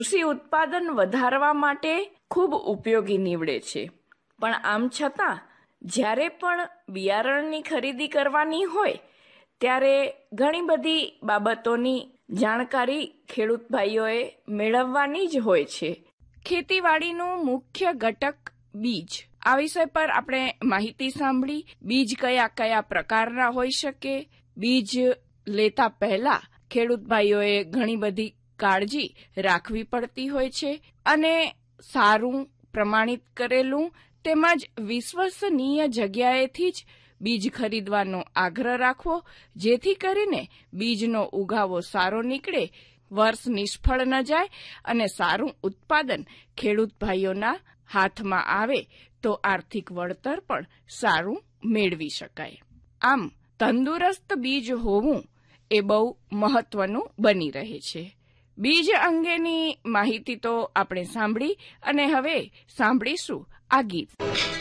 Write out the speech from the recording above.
કૃષિ ઉત્પાદન વધારવા માટે ખૂબ ઉપયોગી નીવડે છે. પણ આમ છતાં જ્યારે પણ બિયારણની ખરીદી કરવાની હોય ત્યારે ઘણી બધી બાબતોની જાણકારી ખેડૂત ભાઈઓએ મેળવવાની જ હોય છે. ખેતીવાડીનું મુખ્ય ઘટક બીજ. આ વિષય પર આપણે માહિતી સાંભળી. બીજ કયા કયા પ્રકારના હોઈ શકે. બીજ લેતા પહેલા ખેડૂત ભાઈઓએ ઘણી બધી કાળજી રાખવી પડતી હોય છે અને સારું પ્રમાણિત કરેલું તેમજ વિશ્વસનીય જગ્યાએથી જ બીજ ખરીદવાનો આગ્રહ રાખવો, જેથી કરીને બીજનો ઉગાવો સારો નીકળે, વર્ષ નિષ્ફળ ન જાય અને સારું ઉત્પાદન ખેડૂત ભાઈઓના હાથમાં આવે તો આર્થિક વળતર પણ સારું મેળવી શકાય. આમ તંદુરસ્ત બીજ હોવું એ બહુ મહત્વનું બની રહે છે. બીજ અંગેની માહિતી તો આપણે સાંભળી અને હવે સાંભળીશું આ ગીત.